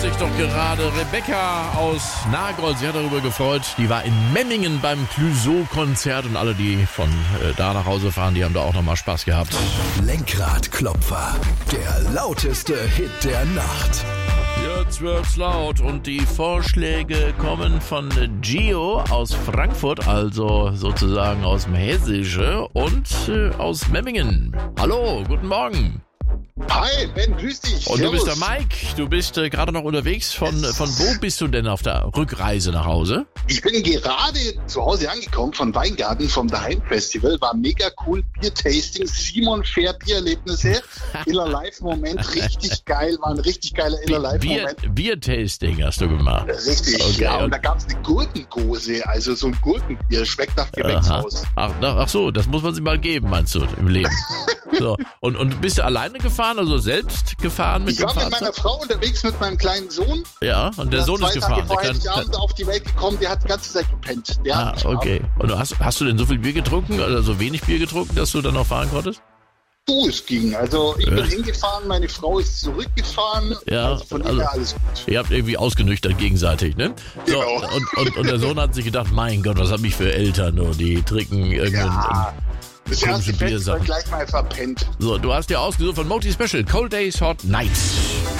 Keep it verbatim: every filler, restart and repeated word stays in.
sich doch gerade Rebecca aus Nagold. Sie hat darüber gefreut. Die war in Memmingen beim Clouseau-Konzert und alle, die von äh, da nach Hause fahren, die haben da auch nochmal Spaß gehabt. Lenkradklopfer, der lauteste Hit der Nacht. Jetzt wird's laut und die Vorschläge kommen von Gio aus Frankfurt, also sozusagen aus dem Hessische und äh, aus Memmingen. Hallo, guten Morgen. Hi, Ben, grüß dich. Und Servus. du bist der Mike, du bist äh, gerade noch unterwegs. Von, äh, von wo bist du denn auf der Rückreise nach Hause? Ich bin gerade zu Hause angekommen von Weingarten, vom Daheim-Festival. War mega cool, Bier-Tasting, Simon Fair Biererlebnisse, Iller Live-Moment, richtig geil, war ein richtig geiler Iller Live-Moment. Bier, Bier-Tasting hast du gemacht. Richtig, Okay, ja, und und- da gab es eine Gurkengose, also so ein Gurkenbier, schmeckt nach Gewächshaus. Ach, na, ach so, das muss man sich mal geben, meinst du, im Leben. So, und, und bist du alleine gefahren, also selbst gefahren mit Ich dem war mit Fahrzeug? meiner Frau unterwegs mit meinem kleinen Sohn. Ja, und der Ja, Sohn zwei ist Tage gefahren. Der vorher kann, ist abends auf die Welt gekommen, der hat die ganze Zeit gepennt. Der ah, hat nicht okay. Und du hast, hast du denn so viel Bier getrunken oder so wenig Bier getrunken, dass du dann noch fahren konntest? Du, es ging. Also ich bin Äh. hingefahren, meine Frau ist zurückgefahren. Ja, also von dem also- her alles gut. Ihr habt irgendwie ausgenüchtert gegenseitig, ne? So, Genau. und, und, und der Sohn hat sich gedacht, mein Gott, was hab ich für Eltern, und die trinken irgendeinen... Ja, das komische erste Festival Biersachen. gleich mal verpennt. So, du hast dir ausgesucht von Moti Special, Cold Days, Hot Nights.